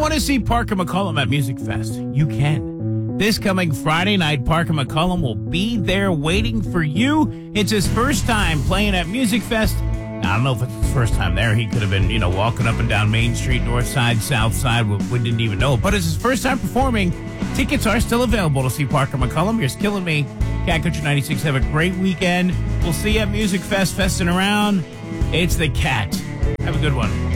want to see Parker McCollum at Music Fest, you can. This coming Friday night, Parker McCollum will be there waiting for you. It's his first time playing at Music Fest. I don't know if it's his first time there. He could have been, walking up and down Main Street, North Side, South Side. We didn't even know. But it's his first time performing. Tickets are still available to see Parker McCollum. You're killing me. Cat Country 96. Have a great weekend. We'll see you at Music Fest, festing around. It's the Cat. Have a good one.